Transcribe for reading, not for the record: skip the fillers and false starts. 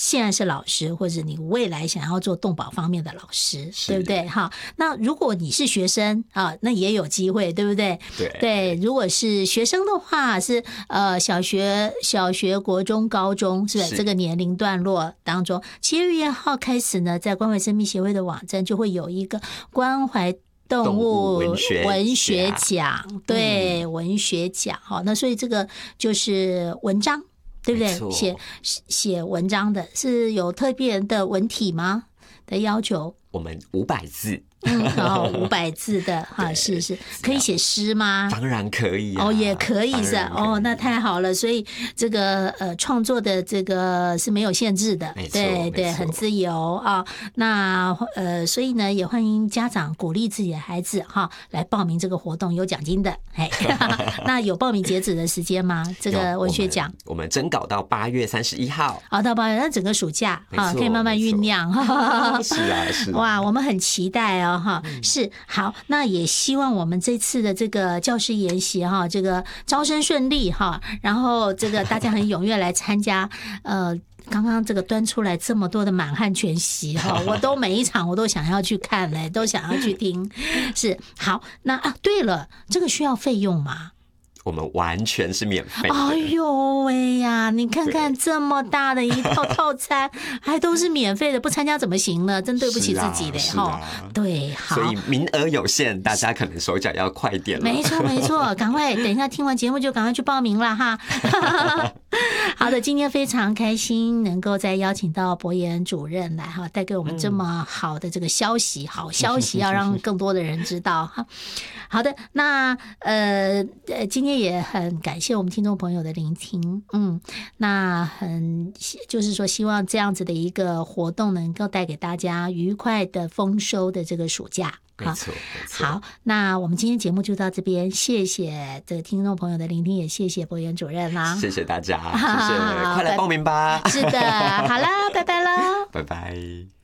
现在是老师，或者你未来想要做动保方面的老师，对不对？哈，那如果你是学生啊，那也有机会，对不对？对，如果是学生的话，是小学、国中、高中，是不是这个年龄段落当中？7月1号开始呢，在关怀生命协会的网站就会有一个关怀动物文学奖，对，文学奖。好，那所以这个就是文章，对不对？写文章的是有特别的文体吗？的要求？ 我们500字。 500字的哈，是可以写诗吗？ 当然可以啊， 也可以是哦，那太好了。所以这个创作的这个是没有限制的，对，很自由啊。那所以呢，也欢迎家长鼓励自己的孩子哈来报名这个活动，有奖金的。那有报名截止的时间吗？这个文学奖我们征稿到8月31号， 到8月，那整个暑假可以慢慢酝酿。 是啊， 哇，我们很期待哦。是好，那也希望我们这次的这个教师研习这个招生顺利然后这个大家很踊跃来参加。刚刚这个端出来这么多的满汉全席我都每一场我都想要去看嘞，都想要去听。是好，那对了，这个需要费用吗？ 我们完全是免费的。 哎呦喂呀，你看看这么大的一套套餐还都是免费的，不参加怎么行呢？真对不起自己的对，好， 所以名额有限，大家可能手脚要快点了。 没错，赶快等一下听完节目就赶快去报名了哈。好的，今天非常开心能够再邀请到博妍主任来带给我们这么好的这个消息，好消息要让更多的人知道哈。好的，那今天也很感谢我们听众朋友的聆听，那就是说希望这样子的一个活动能够带给大家愉快的丰收的这个暑假。 没错。 好，那我们今天节目就到这边，谢谢这个听众朋友的聆听，也谢谢博妍主任啦， 谢谢大家，谢谢，快来报名吧。 是的，好啦，拜拜喽， 拜拜。